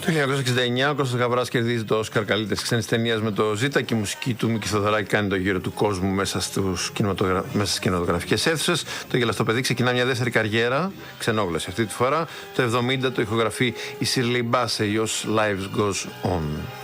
Το 1969 ο Κώστας Γαβράς κερδίζει το Όσκαρ καλύτερης ξένης ταινίας με το Ζήτα και η μουσική του Μίκη Θοδωράκη κάνει το γύρο του κόσμου μέσα στις κινηματογραφικές αίθουσες. Το Γελαστό παιδί ξεκινά μια δεύτερη καριέρα, ξενόγλωση αυτή τη φορά. Το 1970 το ηχογραφεί η Shirley Bassey ως Life Goes On.